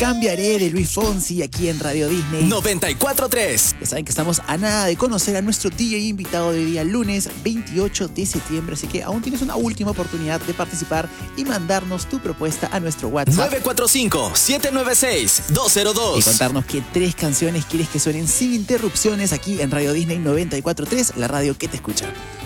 Cambiaré de Luis Fonsi aquí en Radio Disney 94.3. Ya saben que estamos a nada de conocer a nuestro DJ invitado de día lunes 28 de septiembre, así que aún tienes una última oportunidad de participar y mandarnos tu propuesta a nuestro WhatsApp 945-796-202 y contarnos qué 3 canciones quieres que suenen sin interrupciones aquí en Radio Disney 94.3, la radio que te escucha.